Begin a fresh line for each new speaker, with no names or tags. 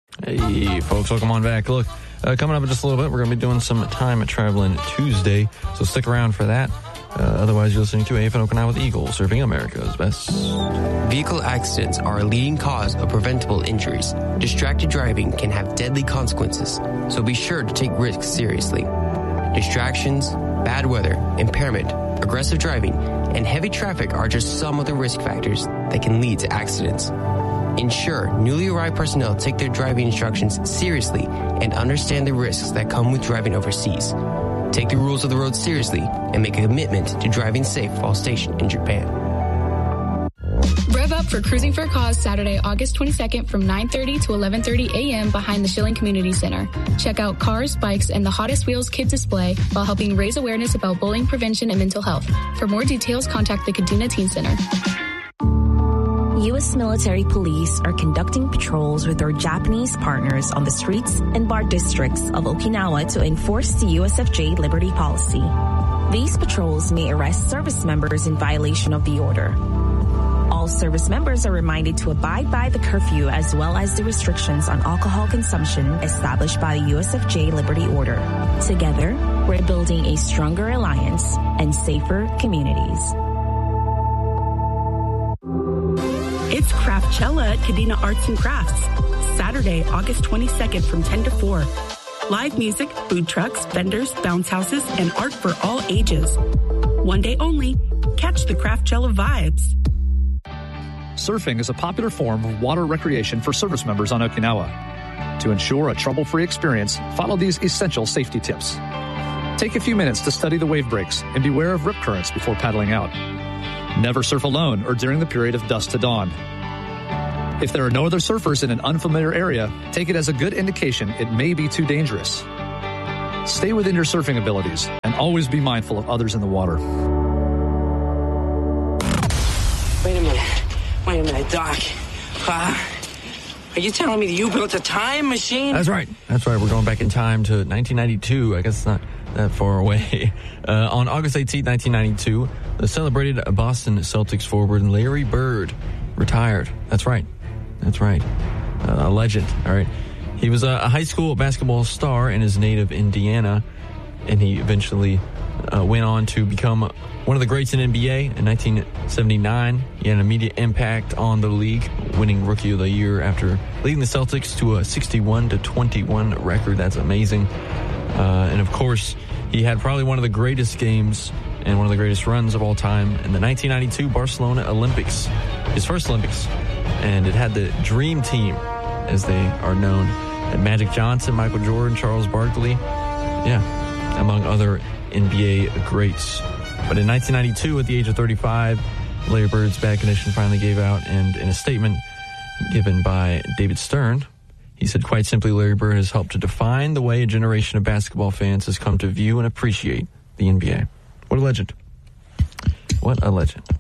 Hey, folks, welcome on back. Look, coming up in just a little bit, we're going to be doing some Time Traveling Tuesday, so stick around for that. Otherwise, you're listening to AFN Okinawa with Eagle, serving America's best.
Vehicle accidents are a leading cause of preventable injuries. Distracted driving can have deadly consequences, so be sure to take risks seriously. Distractions, bad weather, impairment, aggressive driving, and heavy traffic are just some of the risk factors that can lead to accidents. Ensure newly arrived personnel take their driving instructions seriously and understand the risks that come with driving overseas. Take the rules of the road seriously and make a commitment to driving safe while stationed in Japan.
Rev up for Cruising for a Cause Saturday, August 22nd from 9:30 to 11:30 a.m. behind the Schilling Community Center. Check out cars, bikes, and the Hottest Wheels kid display while helping raise awareness about bullying prevention and mental health. For more details, contact the Kaduna Teen Center.
U.S. military police are conducting patrols with their Japanese partners on the streets and bar districts of Okinawa to enforce the USFJ Liberty Policy. These patrols may arrest service members in violation of the order. All service members are reminded to abide by the curfew as well as the restrictions on alcohol consumption established by the USFJ Liberty Order. Together, we're building a stronger alliance and safer communities.
It's Craftchella at Kadena Arts and Crafts, Saturday, August 22nd from 10 to 4. Live music, food trucks, vendors, bounce houses, and art for all ages. One day only. Catch the Craftchella vibes.
Surfing is a popular form of water recreation for service members on Okinawa. To ensure a trouble-free experience, follow these essential safety tips. Take a few minutes to study the wave breaks and beware of rip currents before paddling out. Never surf alone or during the period of dusk to dawn. If there are no other surfers in an unfamiliar area, take it as a good indication it may be too dangerous. Stay within your surfing abilities and always be mindful of others in the water.
Wait a minute, Doc. Are you telling me that you built a time machine?
That's right. We're going back in time to 1992. I guess it's not that far away. On August 18, 1992, the celebrated Boston Celtics forward Larry Bird retired. That's right. A legend. All right. He was a high school basketball star in his native Indiana, and he eventually went on to become one of the greats in NBA. In 1979, he had an immediate impact on the league, winning Rookie of the Year after leading the Celtics to a 61-21 record. That's amazing. And of course, he had probably one of the greatest games and one of the greatest runs of all time in the 1992 Barcelona Olympics, his first Olympics. And it had the Dream Team, as they are known. And Magic Johnson, Michael Jordan, Charles Barkley, among other NBA greats. But in 1992, at the age of 35, Larry Bird's bad condition finally gave out, and in a statement given by David Stern, he said, quite simply, Larry Bird has helped to define the way a generation of basketball fans has come to view and appreciate the NBA. What a legend. What a legend.